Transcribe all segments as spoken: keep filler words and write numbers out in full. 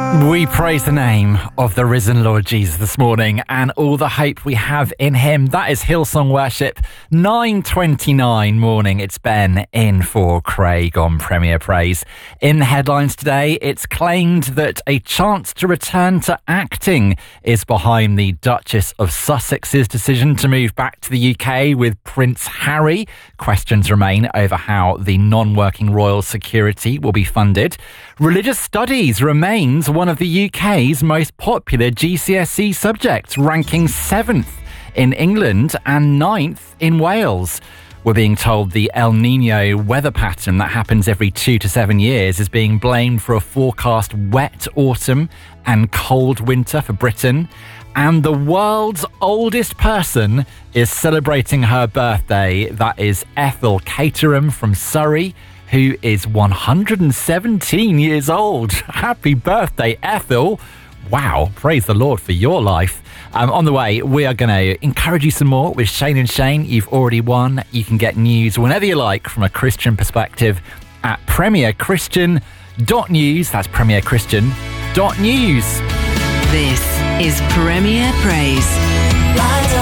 We praise the name of the risen Lord Jesus this morning and all the hope we have in him. That is Hillsong Worship, nine twenty-nine morning. It's Ben in for Craig on Premier Praise. In the headlines today, it's claimed that a chance to return to acting is behind the Duchess of Sussex's decision to move back to the U K with Prince Harry. Questions remain over how the non-working royal security will be funded. Religious studies remains one of the U K's most popular G C S E subjects, ranking seventh in England and ninth in Wales. We're being told the El Nino weather pattern that happens every two to seven years is being blamed for a forecast wet autumn and cold winter for Britain. And the world's oldest person is celebrating her birthday. That is Ethel Caterham from Surrey, who is one hundred seventeen years old. Happy birthday, Ethel. Wow, praise the Lord for your life. Um, on the way, we are going to encourage you some more with Shane and Shane. You've already won. You can get news whenever you like from a Christian perspective at premier christian dot news. That's premier christian dot news. This is Premier Praise. Light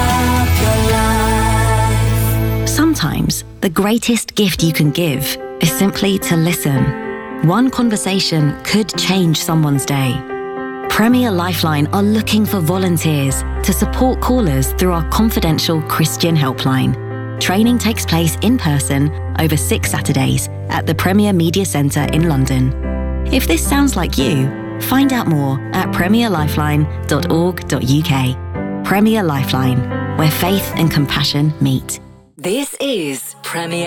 up your life. Sometimes the greatest gift you can give is simply to listen. One conversation could change someone's day. Premier Lifeline are looking for volunteers to support callers through our confidential Christian helpline. Training takes place in person over six Saturdays at the Premier Media Centre in London. If this sounds like you, find out more at premier lifeline dot org dot U K. Premier Lifeline, where faith and compassion meet. This is Premier